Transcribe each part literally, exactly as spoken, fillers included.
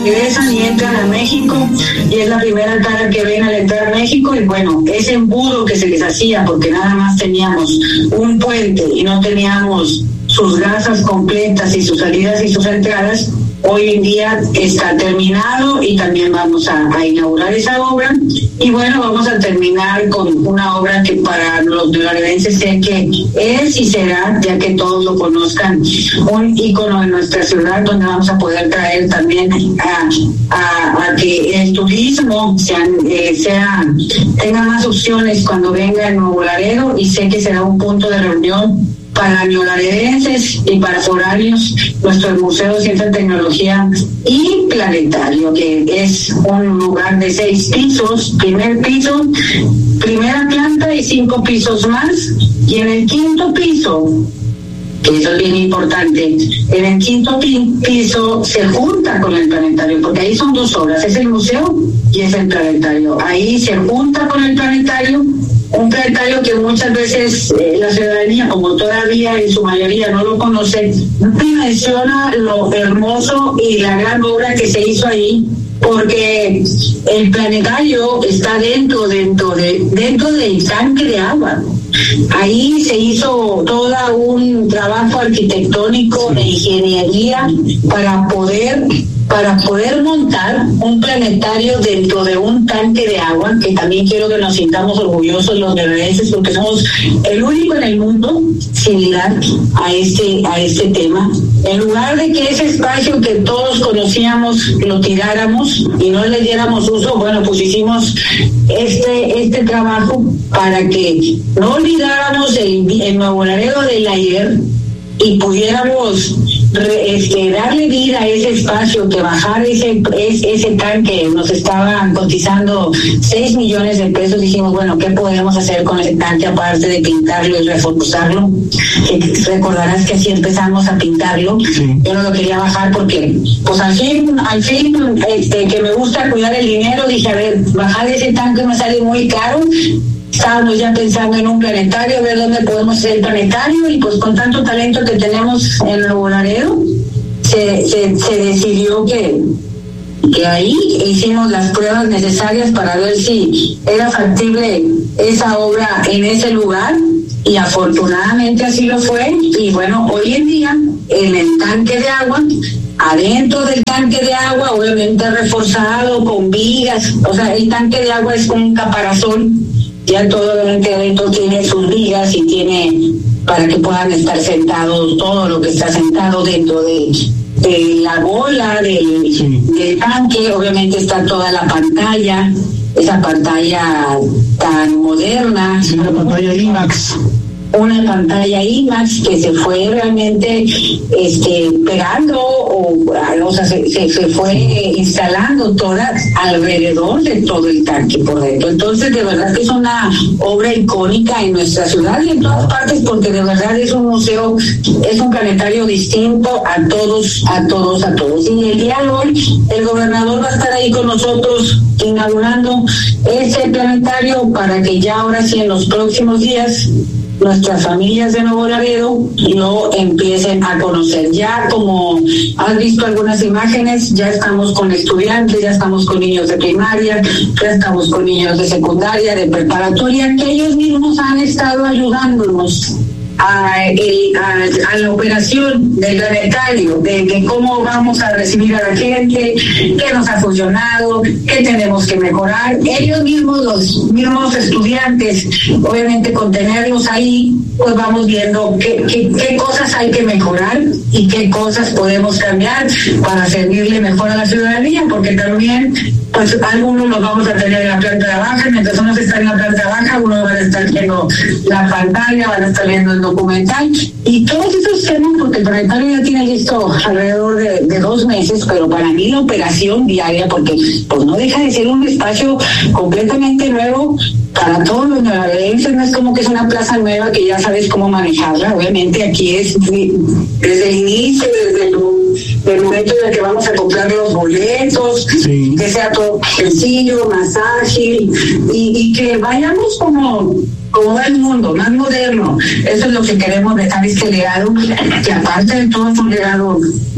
ingresan y entran a México, y es la primera cara que ven al entrar a México. Y bueno, ese embudo que se les hacía porque nada más teníamos un puente y no teníamos sus gasas completas y sus salidas y sus entradas, hoy en día está terminado y también vamos a, a inaugurar esa obra. Y bueno, vamos a terminar con una obra que para los neolaredenses sé que es y será, ya que todos lo conozcan, un ícono de nuestra ciudad, donde vamos a poder traer también a, a, a que el turismo sea, eh, sea tenga más opciones cuando venga el Nuevo Laredo, y sé que será un punto de reunión para neolaredenses y para foráneos, nuestro Museo de Ciencia y Tecnología y Planetario, que es un lugar de seis pisos, primer piso, primera planta y cinco pisos más, y en el quinto piso, que eso es bien importante, en el quinto piso se junta con el planetario, porque ahí son dos obras, es el museo y es el planetario. Ahí se junta con el planetario, un planetario que muchas veces eh, la ciudadanía, como todavía en su mayoría no lo conoce, no menciona lo hermoso y la gran obra que se hizo ahí, porque el planetario está dentro, dentro, de, dentro del tanque de agua. Ahí se hizo todo un trabajo arquitectónico de ingeniería para poder para poder montar un planetario dentro de un tanque de agua, que también quiero que nos sintamos orgullosos los neolaredenses, porque somos el único en el mundo similar a este a este tema. En lugar de que ese espacio que todos conocíamos lo tiráramos y no le diéramos uso, bueno, pues hicimos este este trabajo para que no olvidáramos el, el Nuevo Laredo del ayer y pudiéramos re, este, darle vida a ese espacio, que bajar ese, ese, ese tanque nos estaban cotizando seis millones de pesos. Dijimos, bueno, ¿qué podemos hacer con ese tanque aparte de pintarlo y reforzarlo? Eh, recordarás que así empezamos a pintarlo. Sí. Yo no lo quería bajar porque, pues al fin, al fin este, que me gusta cuidar el dinero, dije, a ver, bajar ese tanque me sale muy caro. Estábamos ya pensando en un planetario, a ver dónde podemos hacer el planetario, y pues con tanto talento que tenemos en Nuevo Laredo, se, se, se decidió que, que ahí hicimos las pruebas necesarias para ver si era factible esa obra en ese lugar, y afortunadamente así lo fue. Y bueno, hoy en día en el tanque de agua, adentro del tanque de agua, obviamente reforzado con vigas, o sea, el tanque de agua es un caparazón. Ya todo adentro tiene sus vigas y tiene para que puedan estar sentados, todo lo que está sentado dentro de, de la bola del, sí. del tanque. Obviamente está toda la pantalla, esa pantalla tan moderna. Sí, una pantalla IMAX. Una pantalla IMAX que se fue realmente este, pegando, o, o sea, se, se, se fue instalando toda alrededor de todo el tanque por dentro. Entonces, de verdad que es una obra icónica en nuestra ciudad y en todas partes, porque de verdad es un museo, es un planetario distinto a todos, a todos, a todos. Y el día de hoy, el gobernador va a estar ahí con nosotros inaugurando ese planetario, para que ya ahora sí en los próximos días nuestras familias de Nuevo Laredo lo empiecen a conocer. Ya, como has visto algunas imágenes, ya estamos con estudiantes, ya estamos con niños de primaria, ya estamos con niños de secundaria, de preparatoria, que ellos mismos han estado ayudándonos A, el, a, a la operación del planetario, de, de cómo vamos a recibir a la gente, qué nos ha funcionado, qué tenemos que mejorar. Ellos mismos, los mismos estudiantes, obviamente con tenerlos ahí, pues vamos viendo qué, qué, qué cosas hay que mejorar y qué cosas podemos cambiar para servirle mejor a la ciudadanía, porque también pues algunos los vamos a tener en la planta baja, mientras unos están en la planta baja, unos van a estar viendo la pantalla, van a estar viendo el documental y todos esos temas, porque el planetario ya tiene listo alrededor de, de dos meses, pero para mí la operación diaria, porque pues no deja de ser un espacio completamente nuevo para todos los neolaredenses, no es como que es una plaza nueva que ya sabes cómo manejarla. Obviamente aquí es desde el inicio, desde el del momento en el que vamos a comprar los boletos, sí. que sea todo sencillo, más ágil, y, y que vayamos como como el mundo, más moderno. Eso es lo que queremos dejar, este legado, que aparte de todo es un legado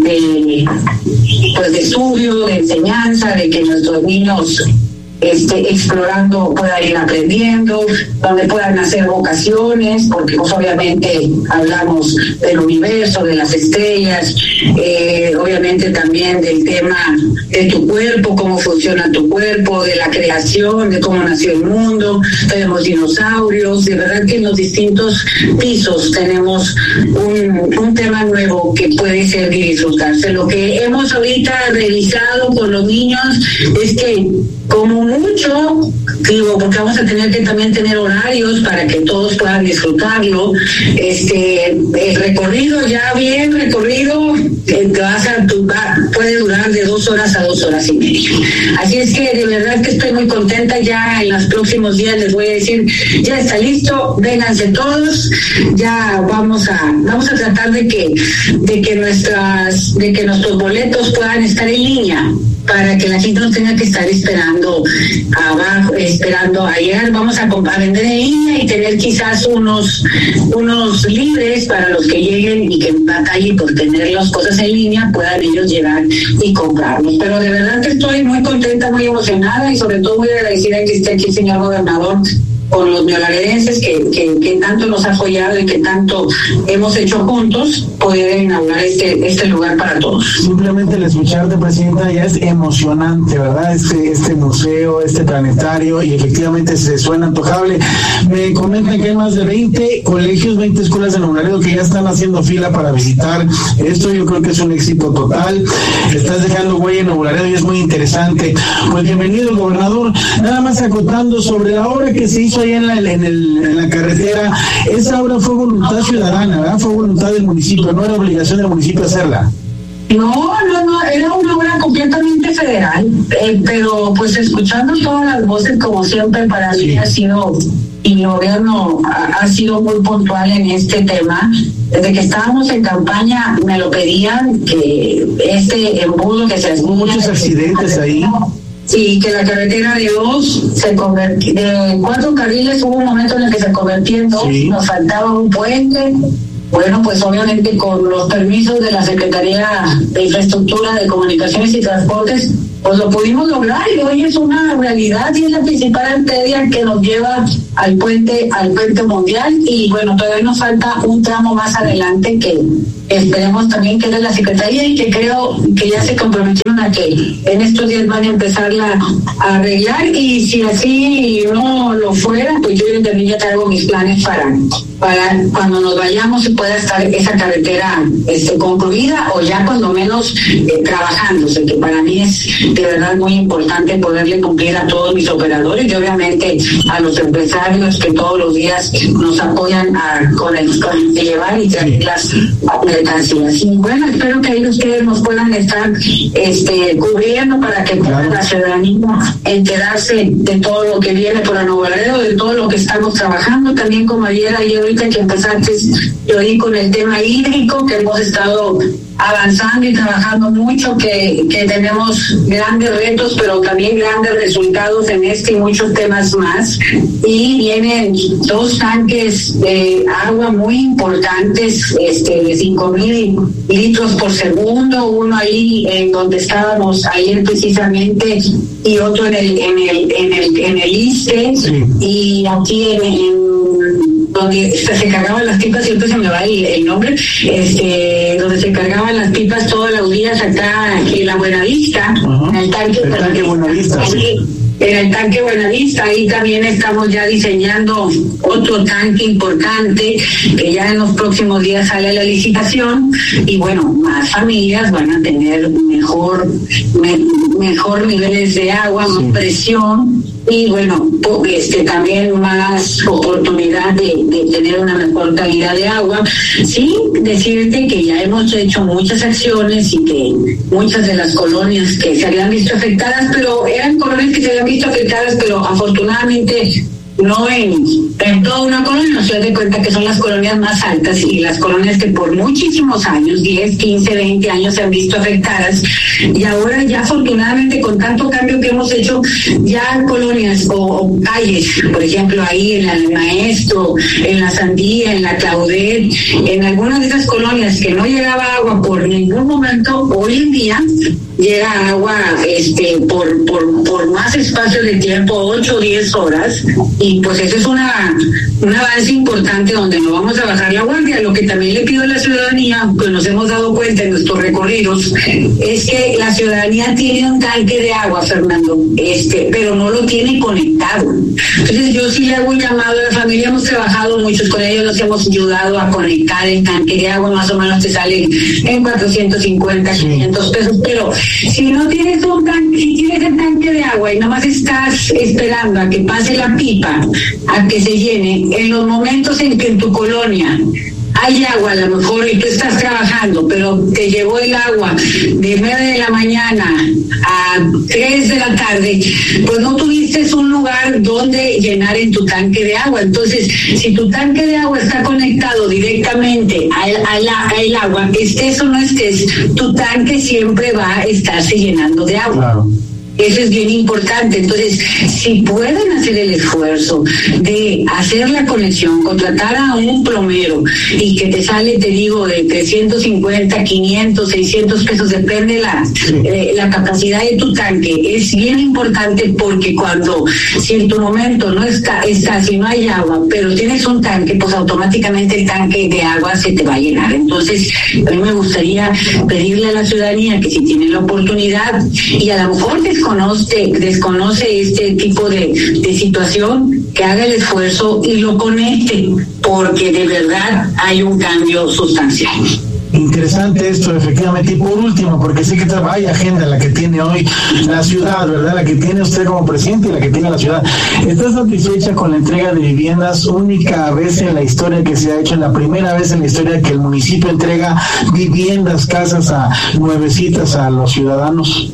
de, pues, de estudio, de enseñanza, de que nuestros niños Este, explorando, puedan ir aprendiendo, donde puedan hacer vocaciones, porque pues obviamente hablamos del universo, de las estrellas, eh, obviamente también del tema de tu cuerpo, cómo funciona tu cuerpo, de la creación, de cómo nació el mundo. Tenemos dinosaurios, de verdad que en los distintos pisos tenemos un, un tema nuevo que puede ser y disfrutarse. Lo que hemos ahorita revisado con los niños es que como mucho, digo, porque vamos a tener que también tener horarios para que todos puedan disfrutarlo. Este, el recorrido ya bien recorrido, eh, vas a, va, puede durar de dos horas a dos horas y media. Así es que de verdad que estoy muy contenta. Ya en los próximos días les voy a decir, ya está listo, vénganse todos, ya vamos a, vamos a tratar de que, de que nuestras, de que nuestros boletos puedan estar en línea, para que la gente no tenga que estar esperando abajo, esperando a llegar. Vamos a, a vender en línea y tener quizás unos unos libres para los que lleguen y que batallen por tener las cosas en línea, puedan ellos llegar y comprarlos. Pero de verdad que estoy muy contenta, muy emocionada y sobre todo muy agradecida que esté aquí el señor gobernador con los neolaredenses que, que, que tanto nos ha apoyado y que tanto hemos hecho juntos, poder inaugurar este este lugar para todos. Simplemente el escucharte, Presidenta, ya es emocionante, ¿verdad? Este este museo, este planetario, y efectivamente se suena antojable. Me comentan que hay más de veinte colegios, veinte escuelas de Nuevo Laredo que ya están haciendo fila para visitar esto. Yo creo que es un éxito total. Estás dejando huella en Nuevo Laredo y es muy interesante. Pues bienvenido, gobernador. Nada más acotando sobre la obra que se hizo ahí en la, en, el, en la carretera. Esa obra fue voluntad ciudadana, ¿verdad? Fue voluntad del municipio, no era obligación del municipio hacerla. No, no, no, era una obra completamente federal, eh, pero pues escuchando todas las voces, como siempre, para sí. mí ha sido, y el gobierno ha, ha sido muy puntual en este tema. Desde que estábamos en campaña me lo pedían, que este embudo que se hace... Muchos accidentes ahí. Sí, que la carretera de dos se convirtió, de cuatro carriles hubo un momento en el que se convirtió en dos, sí. Nos faltaba un puente. Bueno, pues obviamente con los permisos de la Secretaría de Infraestructura, de Comunicaciones y Transportes, pues lo pudimos lograr y hoy es una realidad y es la principal arteria que nos lleva al puente, al puente mundial. Y bueno, todavía nos falta un tramo más adelante que esperemos también que es de la Secretaría y que creo que ya se comprometieron a que en estos días van a empezarla a arreglar, y si así no lo fuera, pues yo también ya traigo mis planes para para cuando nos vayamos y pueda estar esa carretera este, concluida o ya cuando menos eh, trabajándose, que para mí es de verdad muy importante poderle cumplir a todos mis operadores y obviamente a los empresarios que todos los días nos apoyan a, con, el, con el llevar y traer las mercancías. Y bueno, espero que ahí ustedes nos puedan estar este, cubriendo para que pueda la ciudadanía enterarse de todo lo que viene por la Nuevo Laredo, de todo lo que estamos trabajando. También como ayer, ayer ahorita que empezaste yo oí con el tema hídrico, que hemos estado avanzando y trabajando mucho, que, que tenemos grandes retos, pero también grandes resultados en este y muchos temas más. Y vienen dos tanques de agua muy importantes, este, de cinco mil litros por segundo, uno ahí en donde estábamos ayer precisamente y otro en el en el en el en el ISSSTE, sí. Y aquí en, en donde se cargaban las pipas, siempre se me va el, el nombre, este, donde se cargaban las pipas todos los días acá en la Buenavista, uh-huh. en el tanque, el tanque Buenavista, sí. En el tanque Buenavista, ahí también estamos ya diseñando otro tanque importante, que ya en los próximos días sale la licitación, y bueno, más familias van a tener mejor, me, mejor niveles de agua, sí. Más presión, y bueno, este también más oportunidad de, de tener una mejor calidad de agua. Sí, decirte que ya hemos hecho muchas acciones y que muchas de las colonias que se habían visto afectadas, pero eran colonias que se habían visto afectadas, pero afortunadamente no en en toda una colonia, se da cuenta que son las colonias más altas y las colonias que por muchísimos años, diez, quince, veinte años se han visto afectadas, y ahora ya afortunadamente con tanto cambio que hemos hecho, ya colonias o, o calles, por ejemplo ahí en el Maestro, en la Sandía, en la Claudet, en algunas de esas colonias que no llegaba agua por ningún momento, hoy en día llega agua este por, por, por más espacio de tiempo, ocho o diez horas, y pues eso es una un avance importante donde no vamos a bajar la guardia. Lo que también le pido a la ciudadanía, que nos hemos dado cuenta en nuestros recorridos, es que la ciudadanía tiene un tanque de agua, Fernando, este, pero no lo tiene conectado. Entonces yo sí le hago un llamado a la familia, hemos trabajado muchos con ellos, nos hemos ayudado a conectar el tanque de agua, más o menos te sale en cuatrocientos cincuenta, quinientos pesos, pero si no tienes un tanque, si tienes el tanque de agua y nomás estás esperando a que pase la pipa, a que se llene, en los momentos en que en tu colonia hay agua a lo mejor y tú estás trabajando, pero te llegó el agua de nueve de la mañana a tres de la tarde, pues no tuviste un lugar donde llenar en tu tanque de agua. Entonces, si tu tanque de agua está conectado directamente al, al, al agua, estés o no estés, tu tanque siempre va a estarse llenando de agua. Claro. Eso es bien importante. Entonces, si pueden hacer el esfuerzo de hacer la conexión, contratar a un plomero y que te sale, te digo, de trescientos cincuenta, quinientos, seiscientos pesos, depende la, eh, la capacidad de tu tanque, es bien importante, porque cuando, si en tu momento no está, está, si no hay agua, pero tienes un tanque, pues automáticamente el tanque de agua se te va a llenar. Entonces, a mí me gustaría pedirle a la ciudadanía que si tienen la oportunidad, y a lo mejor desconoce, desconoce este tipo de, de situación, que haga el esfuerzo y lo conecte, porque de verdad hay un cambio sustancial. Interesante esto, efectivamente. Y por último, porque sé que hay agenda la que tiene hoy la ciudad, ¿verdad? La que tiene usted como presidente y la que tiene la ciudad. ¿Está satisfecha con la entrega de viviendas? Única vez en la historia que se ha hecho, la primera vez en la historia que el municipio entrega viviendas, casas a nuevecitas a los ciudadanos.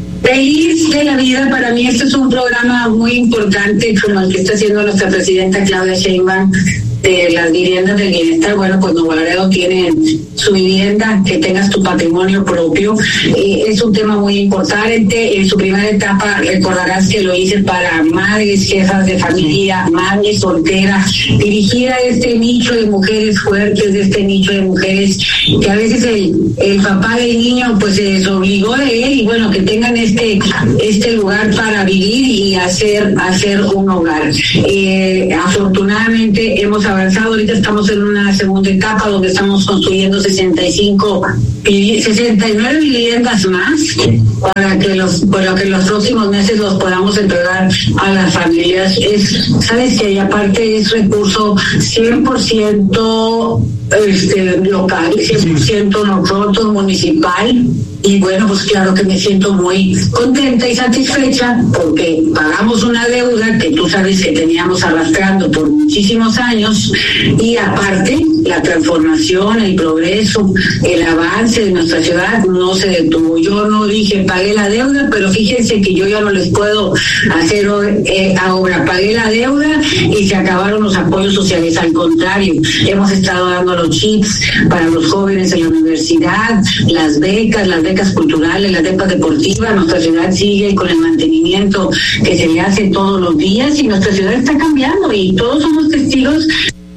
Feliz de la vida. Para mí este es un programa muy importante, como el que está haciendo nuestra presidenta Claudia Sheinbaum, de las viviendas del bienestar. Bueno, pues Nuevo Laredo tiene su vivienda, que tengas tu patrimonio propio. Eh, es un tema muy importante. En su primera etapa recordarás que lo hice para madres, jefas de familia, madres solteras, dirigida a este nicho de mujeres fuertes, de este nicho de mujeres que a veces el, el papá del niño pues se desobligó de él, y bueno, que tengan este este lugar para vivir y hacer hacer un hogar. Eh, afortunadamente hemos avanzado. Ahorita estamos en una segunda etapa donde estamos construyendo sesenta y cinco, sesenta y nueve viviendas más, para que los para que los próximos meses los podamos entregar a las familias. Es, sabes que aparte es recurso cien por ciento este local, cien por ciento nosotros, municipal. Y bueno, pues claro que me siento muy contenta y satisfecha, porque pagamos una deuda que tú sabes que teníamos arrastrando por muchísimos años, y aparte la transformación, el progreso, el avance de nuestra ciudad no se detuvo. Yo no dije pagué la deuda, pero fíjense que yo ya no les puedo hacer eh, ahora, pagué la deuda y se acabaron los apoyos sociales. Al contrario, hemos estado dando los chips para los jóvenes en la universidad, las becas, las becas culturales, las becas deportivas. Nuestra ciudad sigue con el mantenimiento que se le hace todos los días, y nuestra ciudad está cambiando, y todos somos testigos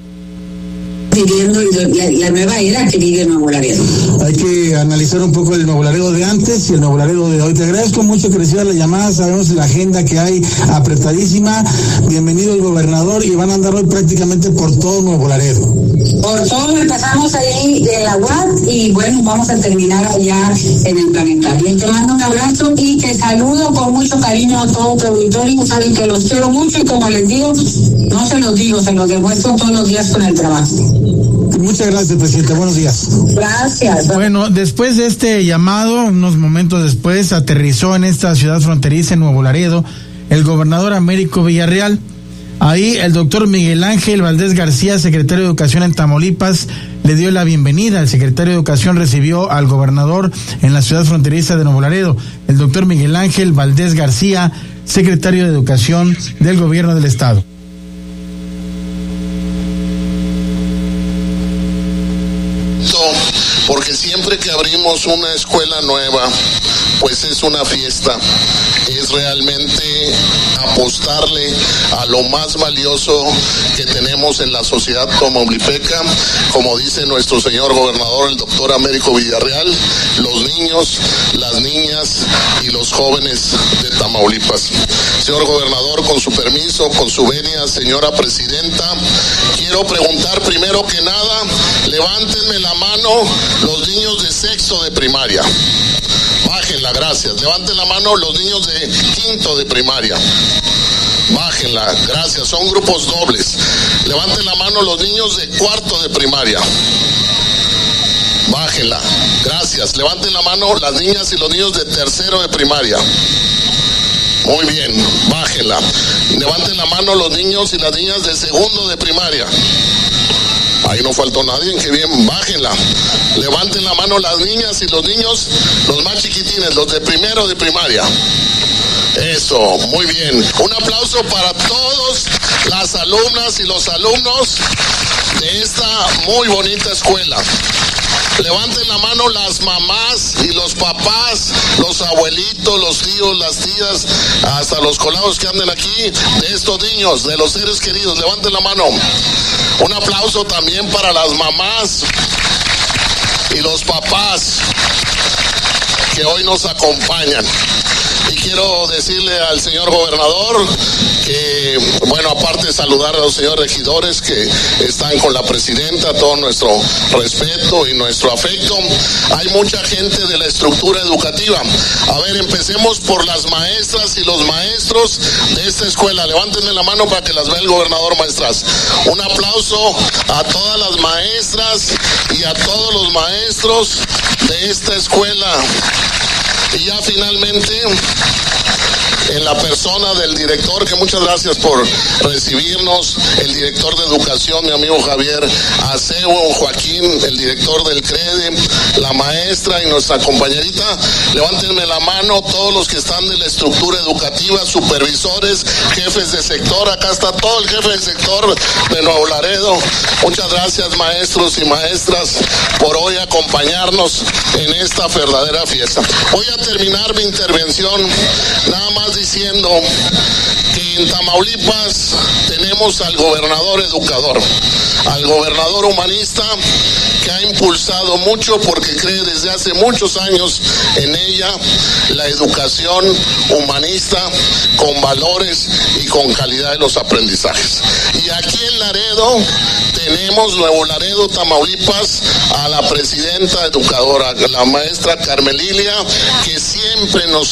viviendo la, la nueva era que vive Nuevo Laredo. Hay que analizar un poco el Nuevo Laredo de antes y el Nuevo Laredo de hoy. Te agradezco mucho que recibas la llamada. Sabemos la agenda que hay apretadísima. Bienvenido el gobernador, y van a andar hoy prácticamente por todo Nuevo Laredo. Por todo, empezamos ahí de la U A D y bueno, vamos a terminar allá en el planetario. Te mando un abrazo y te saludo con mucho cariño a todo tu auditorio. Saben que los quiero mucho, y como les digo, no se los digo, se los demuestro todos los días con el trabajo. Muchas gracias, presidente. Buenos días. Gracias. Bueno, después de este llamado, unos momentos después, aterrizó en esta ciudad fronteriza, en Nuevo Laredo, el gobernador Américo Villarreal. Ahí el doctor Miguel Ángel Valdés García, secretario de Educación en Tamaulipas, le dio la bienvenida. El secretario de Educación recibió al gobernador en la ciudad fronteriza de Nuevo Laredo. El doctor Miguel Ángel Valdés García, secretario de Educación del Gobierno del Estado. Siempre que abrimos una escuela nueva, pues es una fiesta, es realmente apostarle a lo más valioso que tenemos en la sociedad tamaulipeca, como dice nuestro señor gobernador, el doctor Américo Villarreal, los niños, las niñas y los jóvenes de Tamaulipas. Señor gobernador, con su permiso, con su venia, señora presidenta, quiero preguntar primero que nada, levántenme la mano los niños de sexto de primaria. Bájenla, gracias. Levanten la mano los niños de quinto de primaria. Bájenla, gracias. Son grupos dobles. Levanten la mano los niños de cuarto de primaria. Bájenla, gracias. Levanten la mano las niñas y los niños de tercero de primaria. Muy bien, bájenla. Levanten la mano los niños y las niñas de segundo de primaria. Ahí no faltó nadie, qué bien, bájenla. Levanten la mano las niñas y los niños, los más chiquitines, los de primero de primaria. Eso, muy bien. Un aplauso para todas las alumnas y los alumnos de esta muy bonita escuela. Levanten la mano las mamás y los papás, los abuelitos, los tíos, las tías, hasta los colados que anden aquí, de estos niños, de los seres queridos. Levanten la mano. Un aplauso también para las mamás y los papás que hoy nos acompañan. Y quiero decirle al señor gobernador que, bueno, aparte de saludar a los señores regidores que están con la presidenta, todo nuestro respeto y nuestro afecto, hay mucha gente de la estructura educativa. A ver, empecemos por las maestras y los maestros de esta escuela. Levántenme la mano para que las vea el gobernador, maestras. Un aplauso a todas las maestras y a todos los maestros de esta escuela. Y ya finalmente, en la persona del director, que muchas gracias por recibirnos, el director de educación, mi amigo Javier Acebo, Joaquín, el director del CREDE, la maestra y nuestra compañerita, levántenme la mano todos los que están de la estructura educativa, supervisores, jefes de sector. Acá está todo el jefe de sector de Nuevo Laredo. Muchas gracias, maestros y maestras, por hoy acompañarnos en esta verdadera fiesta. Voy a terminar mi intervención nada más diciendo que en Tamaulipas tenemos al gobernador educador, al gobernador humanista, que ha impulsado mucho porque cree desde hace muchos años en ella, la educación humanista con valores y con calidad de los aprendizajes. Y aquí en Laredo tenemos, Nuevo Laredo, Tamaulipas, a la presidenta educadora, la maestra Carmelilia, que siempre nos